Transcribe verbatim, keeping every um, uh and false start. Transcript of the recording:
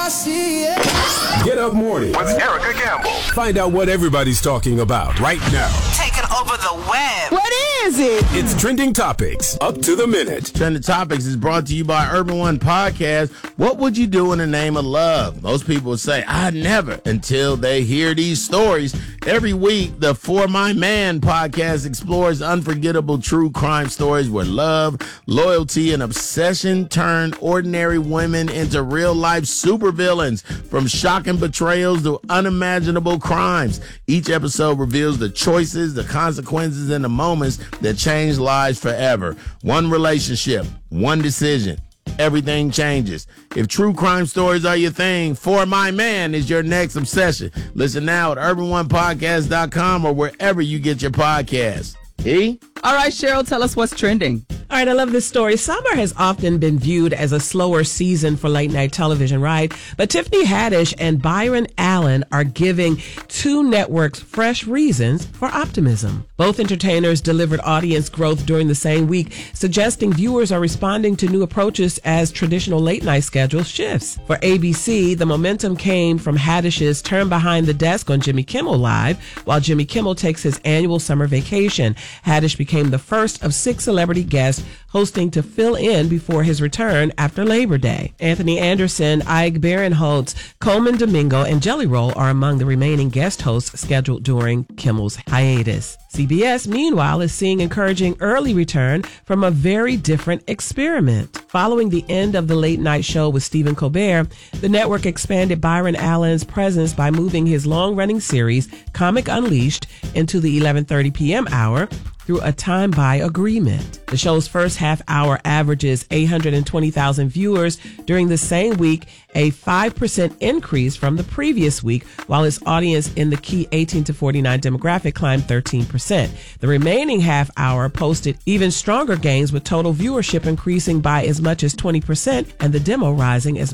Get Up Morning with Erica Gamble. Find out what everybody's talking about right now. Taking over the web. What is it? It's Trending Topics, up to the minute. Trending Topics is brought to you by Urban One Podcast. What would you do in the name of love? Most people would say, I never, until they hear these stories. Every week, the For My Man podcast explores unforgettable true crime stories where love, loyalty, and obsession turn ordinary women into real-life supervillains, from shocking betrayals to unimaginable crimes. Each episode reveals the choices, the consequences, and the moments that change lives forever. One relationship, one decision. Everything changes. If true crime stories are your thing, For My Man is your next obsession. Listen now at urban one podcast dot com or wherever you get your podcasts. E? All right, Cheryl, tell us what's trending. All right, I love this story. Summer has often been viewed as a slower season for late night television, right? But Tiffany Haddish and Byron Allen are giving two networks fresh reasons for optimism. Both entertainers delivered audience growth during the same week, suggesting viewers are responding to new approaches as traditional late night schedule shifts. For A B C, the momentum came from Haddish's turn behind the desk on Jimmy Kimmel Live, while Jimmy Kimmel takes his annual summer vacation. Haddish became the first of six celebrity guests hosting to fill in before his return after Labor Day. Anthony Anderson, Ike Barinholtz, Coleman Domingo, and Jelly Roll are among the remaining guest hosts scheduled during Kimmel's hiatus. C B S, meanwhile, is seeing encouraging early return from a very different experiment. Following the end of the late night show with Stephen Colbert, the network expanded Byron Allen's presence by moving his long-running series, Comic Unleashed, into the eleven thirty p.m. hour through a time-buy agreement. The show's first half hour averages eight hundred twenty thousand viewers during the same week, a five percent increase from the previous week, while its audience in the key eighteen to forty-nine demographic climbed thirteen percent. The remaining half hour posted even stronger gains, with total viewership increasing by as much as twenty percent and the demo rising as